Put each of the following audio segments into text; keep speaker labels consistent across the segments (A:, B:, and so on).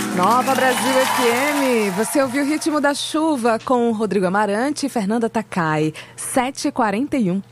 A: Nova Brasil FM, você ouviu o Ritmo da Chuva com Rodrigo Amarante e Fernanda Takai, 7h41.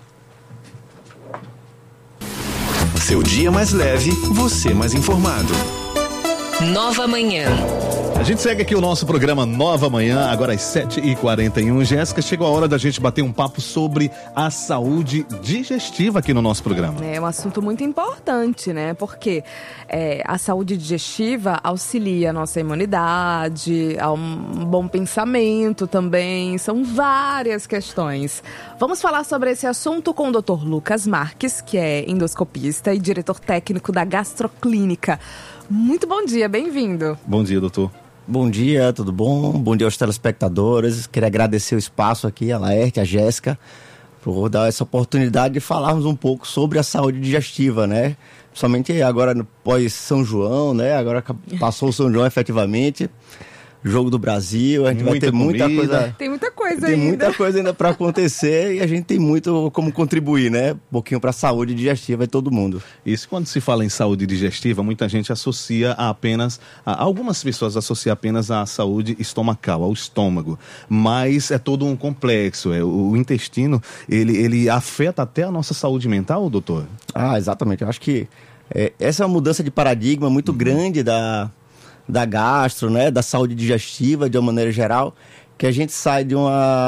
B: Seu dia mais leve, você mais informado.
C: Nova Manhã.
D: A gente segue aqui o nosso programa Nova Manhã, agora às 7h41. Jéssica, chegou a hora da gente bater um papo sobre a saúde digestiva aqui no nosso programa.
A: É um assunto muito importante, né? Porque a saúde digestiva auxilia a nossa imunidade, a um bom pensamento também. São várias questões. Vamos falar sobre esse assunto com o Dr. Lucas Marques, que é endoscopista e diretor técnico da Gastroclínica. Muito bom dia, bem-vindo.
D: Bom dia, doutor.
E: Bom dia, tudo bom? Bom dia aos telespectadores. Queria agradecer o espaço aqui, a Laerte, a Jéssica, por dar essa oportunidade de falarmos um pouco sobre a saúde digestiva, né? Principalmente agora pós São João, né? Agora passou o São João efetivamente. Jogo do Brasil, a gente vai ter muita coisa.
A: Tem muita coisa
E: ainda.
A: Tem
E: muita coisa ainda para acontecer e a gente tem muito como contribuir, né? Um pouquinho para a saúde digestiva de todo mundo.
D: Isso, quando se fala em saúde digestiva, muita gente associa algumas pessoas associam apenas à saúde estomacal, ao estômago. Mas é todo um complexo. O intestino, ele afeta até a nossa saúde mental, doutor?
E: Exatamente. Eu acho que essa é uma mudança de paradigma muito grande da gastro, né, da saúde digestiva de uma maneira geral, que a gente sai de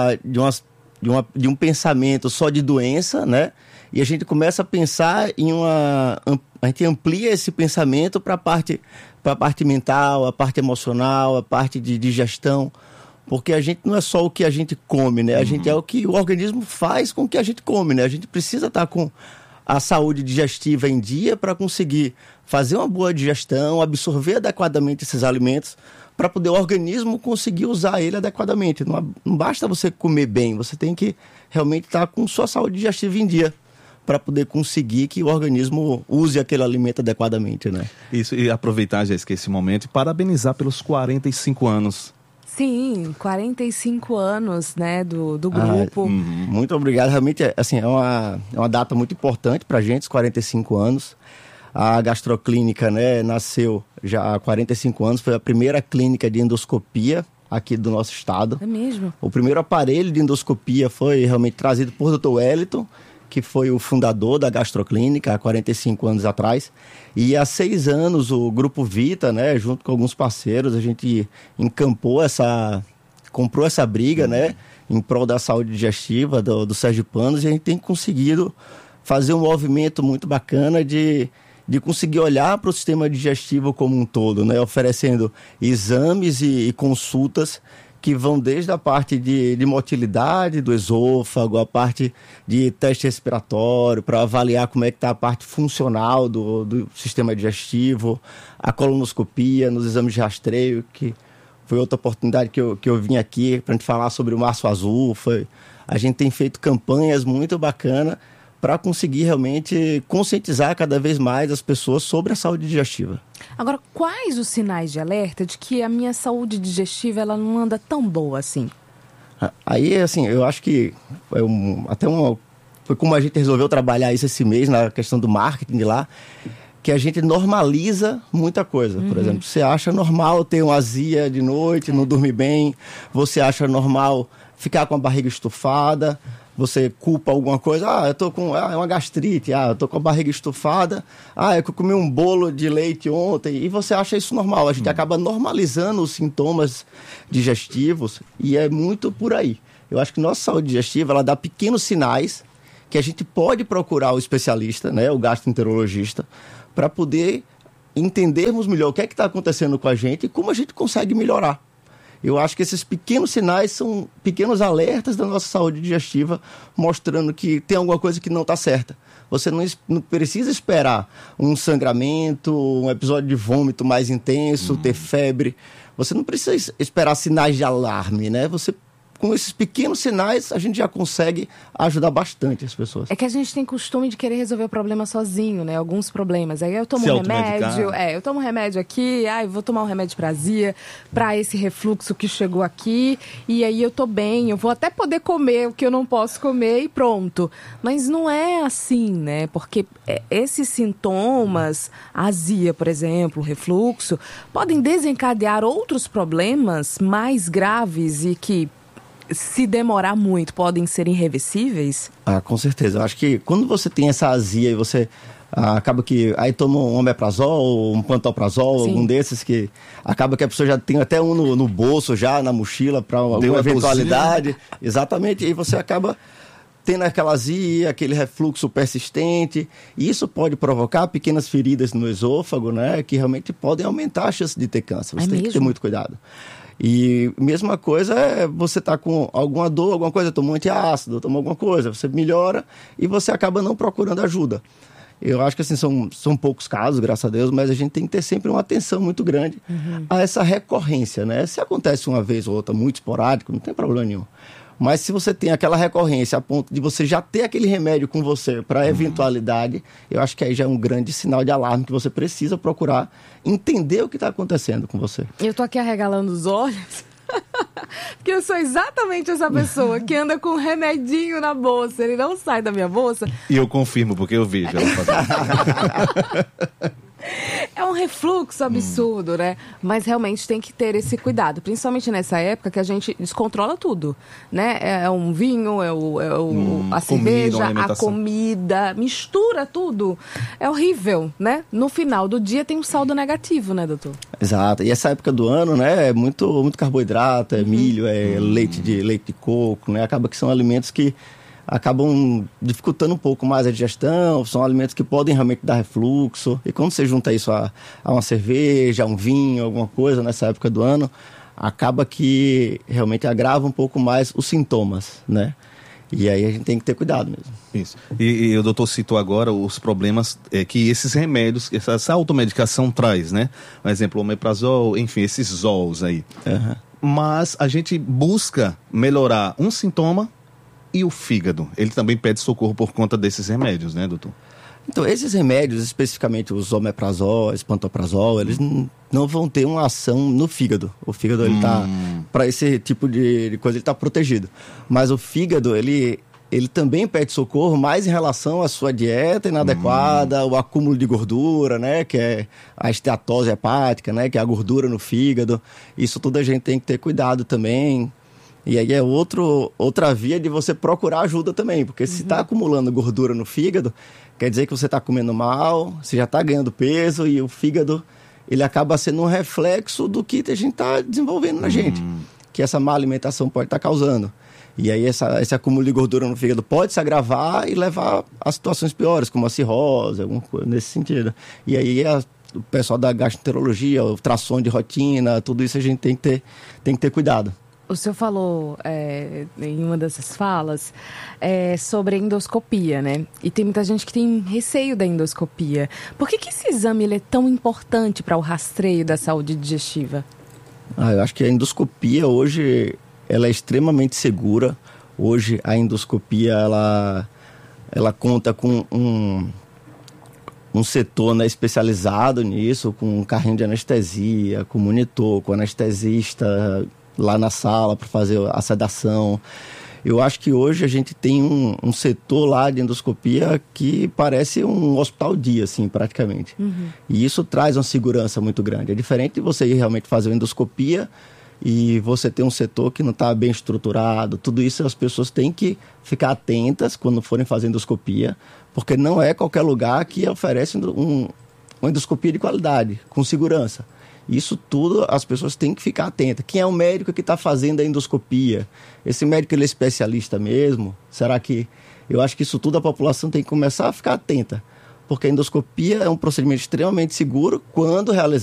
E: um pensamento só de doença, né, e a gente começa a pensar a gente amplia esse pensamento para a parte mental, a parte emocional, a parte de digestão, porque a gente não é só o que a gente come, né, a gente é o que o organismo faz com o que a gente come, né, a gente precisa estar com a saúde digestiva em dia para conseguir fazer uma boa digestão, absorver adequadamente esses alimentos, para poder o organismo conseguir usar ele adequadamente. Não basta você comer bem, você tem que realmente estar com sua saúde digestiva em dia, para poder conseguir que o organismo use aquele alimento adequadamente, né?
D: Isso, e aproveitar, Jéssica, esse momento e parabenizar pelos 45 anos.
A: Sim, 45 anos, né, do grupo.
E: Muito obrigado. Realmente, assim, é uma data muito importante para a gente, os 45 anos. A Gastroclínica, né, nasceu já há 45 anos, foi a primeira clínica de endoscopia aqui do nosso estado.
A: É mesmo?
E: O primeiro aparelho de endoscopia foi realmente trazido por Dr. Wellington, que foi o fundador da Gastroclínica há 45 anos atrás. E há 6 anos o Grupo Vita, né, junto com alguns parceiros, a gente comprou essa briga, né, em prol da saúde digestiva do sergipanos, e a gente tem conseguido fazer um movimento muito bacana de conseguir olhar para o sistema digestivo como um todo, né, oferecendo exames e consultas que vão desde a parte de motilidade do esôfago, a parte de teste respiratório, para avaliar como é que está a parte funcional do sistema digestivo, a colonoscopia, nos exames de rastreio, que foi outra oportunidade que eu vim aqui para a gente falar sobre o Março Azul. A gente tem feito campanhas muito bacanas para conseguir realmente conscientizar cada vez mais as pessoas sobre a saúde digestiva.
A: Agora, quais os sinais de alerta de que a minha saúde digestiva ela não anda tão boa assim?
E: Aí, assim, eu acho que foi como a gente resolveu trabalhar isso esse mês na questão do marketing lá, que a gente normaliza muita coisa. Por exemplo, você acha normal ter uma azia de noite, não dormir bem, você acha normal ficar com a barriga estufada, você culpa alguma coisa, eu tô com é uma gastrite, eu tô com a barriga estufada, eu comi um bolo de leite ontem, e você acha isso normal. A gente acaba normalizando os sintomas digestivos e é muito por aí. Eu acho que nossa saúde digestiva, ela dá pequenos sinais que a gente pode procurar o especialista, né, o gastroenterologista, para poder entendermos melhor o que é que está acontecendo com a gente e como a gente consegue melhorar. Eu acho que esses pequenos sinais são pequenos alertas da nossa saúde digestiva, mostrando que tem alguma coisa que não está certa. Você não precisa esperar um sangramento, um episódio de vômito mais intenso, ter febre. Você não precisa esperar sinais de alarme, né? Você com esses pequenos sinais, a gente já consegue ajudar bastante as pessoas.
A: É que a gente tem costume de querer resolver o problema sozinho, né? Alguns problemas. Aí eu tomo
D: Se
A: um remédio,
D: automedicar.
A: eu tomo um remédio aqui, vou tomar um remédio pra azia, pra esse refluxo que chegou aqui, e aí eu tô bem, eu vou até poder comer o que eu não posso comer e pronto. Mas não é assim, né? Porque esses sintomas, a azia, por exemplo, o refluxo, podem desencadear outros problemas mais graves e que, se demorar muito, podem ser irreversíveis?
E: Com certeza. Eu acho que quando você tem essa azia e você acaba que aí toma um omeprazol, um pantoprazol,
A: Sim.
E: algum desses que acaba que a pessoa já tem até um no bolso, já na mochila, para alguma eventualidade. Exatamente. E você acaba tendo aquela azia, aquele refluxo persistente. E isso pode provocar pequenas feridas no esôfago, né? Que realmente podem aumentar a chance de ter câncer. Você tem que ter muito cuidado. E mesma coisa é você tá com alguma dor, alguma coisa, tomou um antiácido, tomou alguma coisa, você melhora e você acaba não procurando ajuda. Eu acho que assim, são poucos casos, graças a Deus, mas a gente tem que ter sempre uma atenção muito grande a essa recorrência, né? Se acontece uma vez ou outra, muito esporádico, não tem problema nenhum. Mas se você tem aquela recorrência a ponto de você já ter aquele remédio com você para eventualidade, eu acho que aí já é um grande sinal de alarme que você precisa procurar entender o que está acontecendo com você.
A: Eu tô aqui arregalando os olhos, porque eu sou exatamente essa pessoa que anda com um remedinho na bolsa, ele não sai da minha bolsa.
D: E eu confirmo, porque eu vejo ela fazendo.
A: É um refluxo absurdo, né? Mas realmente tem que ter esse cuidado, principalmente nessa época que a gente descontrola tudo, né? É um vinho, a cerveja, a comida, mistura tudo. É horrível, né? No final do dia tem um saldo negativo, né, doutor?
E: Exato. E essa época do ano, né, é muito carboidrato, é milho, é leite de coco, né? Acaba que são alimentos que acabam dificultando um pouco mais a digestão, são alimentos que podem realmente dar refluxo. E quando você junta isso a uma cerveja, a um vinho, alguma coisa nessa época do ano, acaba que realmente agrava um pouco mais os sintomas, né? E aí a gente tem que ter cuidado mesmo.
D: Isso. E o doutor citou agora os problemas que esses remédios, essa automedicação traz, né? Por exemplo, o omeprazol, enfim, esses zols aí.
E: Uhum.
D: Mas a gente busca melhorar um sintoma e o fígado. Ele também pede socorro por conta desses remédios, né, doutor?
E: Então, esses remédios, especificamente os omeprazol, pantoprazol, eles não vão ter uma ação no fígado. O fígado, ele tá, para esse tipo de coisa, ele está protegido. Mas o fígado, ele também pede socorro mais em relação à sua dieta inadequada, o acúmulo de gordura, né, que é a esteatose hepática, né, que é a gordura no fígado. Isso tudo a gente tem que ter cuidado também. E aí é outra via de você procurar ajuda também, porque se está acumulando gordura no fígado, quer dizer que você está comendo mal, você já está ganhando peso e o fígado, ele acaba sendo um reflexo do que a gente está desenvolvendo na gente, que essa má alimentação pode estar causando. E aí esse acúmulo de gordura no fígado pode se agravar e levar a situações piores, como a cirrose, alguma coisa nesse sentido. E aí o pessoal da gastroenterologia, ultrassom de rotina, tudo isso a gente tem que ter cuidado.
A: O senhor falou em uma dessas falas sobre a endoscopia, né? E tem muita gente que tem receio da endoscopia. Por que esse exame ele é tão importante para o rastreio da saúde digestiva?
E: Eu acho que a endoscopia hoje ela é extremamente segura. Hoje a endoscopia ela conta com um setor, né, especializado nisso, com um carrinho de anestesia, com monitor, com anestesista lá na sala para fazer a sedação. Eu acho que hoje a gente tem um setor lá de endoscopia que parece um hospital-dia, assim, praticamente. E isso traz uma segurança muito grande. É diferente de você ir realmente fazer uma endoscopia e você ter um setor que não está bem estruturado. Tudo isso as pessoas têm que ficar atentas quando forem fazer endoscopia, porque não é qualquer lugar que oferece uma endoscopia de qualidade, com segurança. Isso tudo as pessoas têm que ficar atentas. Quem é o médico que está fazendo a endoscopia? Esse médico ele é especialista mesmo? Será que... Eu acho que isso tudo a população tem que começar a ficar atenta. Porque a endoscopia é um procedimento extremamente seguro quando realizado